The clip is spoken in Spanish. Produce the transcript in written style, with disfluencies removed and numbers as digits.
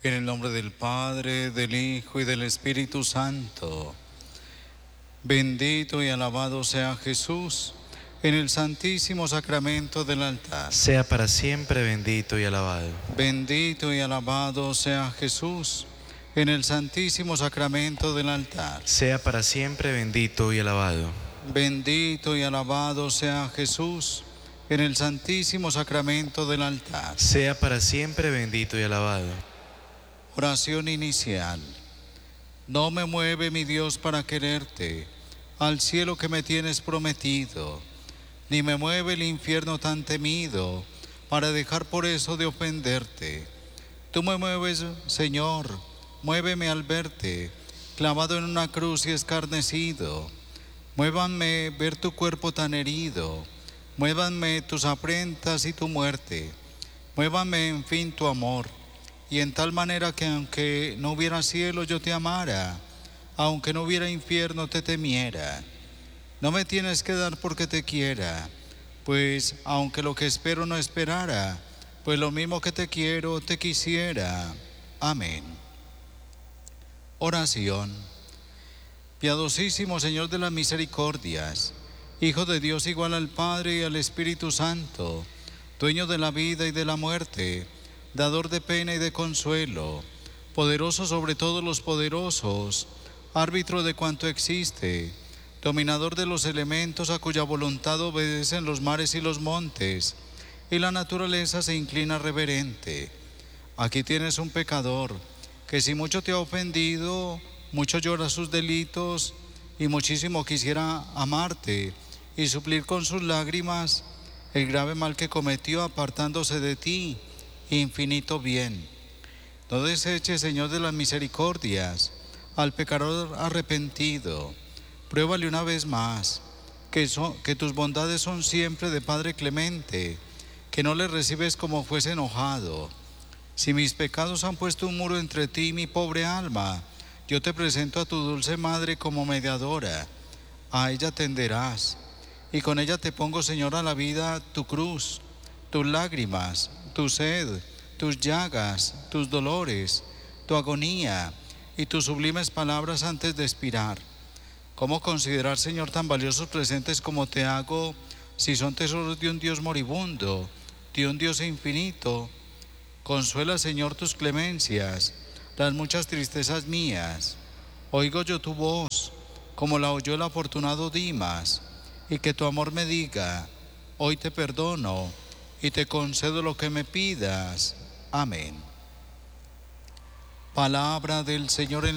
En el nombre del Padre, del Hijo y del Espíritu Santo. Bendito y alabado sea Jesús en el santísimo sacramento del altar. Sea para siempre bendito y alabado. Bendito y alabado sea Jesús en el santísimo sacramento del altar. Sea para siempre bendito y alabado. Bendito y alabado sea Jesús en el santísimo sacramento del altar. Sea para siempre bendito y alabado. Oración inicial. No me mueve mi Dios para quererte, al cielo que me tienes prometido, ni me mueve el infierno tan temido, para dejar por eso de ofenderte. Tú me mueves, Señor, muéveme al verte, clavado en una cruz y escarnecido. Muévanme ver tu cuerpo tan herido, muévanme tus afrentas y tu muerte, muévanme en fin tu amor, y en tal manera que aunque no hubiera cielo yo te amara, aunque no hubiera infierno te temiera. No me tienes que dar porque te quiera, pues aunque lo que espero no esperara, pues lo mismo que te quiero te quisiera. Amén. Oración. Piadosísimo Señor de las misericordias, Hijo de Dios igual al Padre y al Espíritu Santo, dueño de la vida y de la muerte, dador de pena y de consuelo, poderoso sobre todos los poderosos, árbitro de cuanto existe, dominador de los elementos a cuya voluntad obedecen los mares y los montes, y la naturaleza se inclina reverente. Aquí tienes un pecador, que si mucho te ha ofendido, mucho llora sus delitos, y muchísimo quisiera amarte, y suplir con sus lágrimas el grave mal que cometió apartándose de ti, infinito bien. No deseches, Señor de las misericordias, al pecador arrepentido. Pruébale una vez más, que tus bondades son siempre de Padre clemente, que no le recibes como fuese enojado. Si mis pecados han puesto un muro entre ti y mi pobre alma, yo te presento a tu dulce madre como mediadora. A ella tenderás, y con ella te pongo, Señor, a la vida tu cruz, tus lágrimas, tu sed, tus llagas, tus dolores, tu agonía y tus sublimes palabras antes de expirar. ¿Cómo considerar, Señor, tan valiosos presentes como te hago, si son tesoros de un Dios moribundo, de un Dios infinito? Consuela, Señor, tus clemencias, las muchas tristezas mías. Oigo yo tu voz, como la oyó el afortunado Dimas, y que tu amor me diga: hoy te perdono y te concedo lo que me pidas. Amén. Palabra del Señor en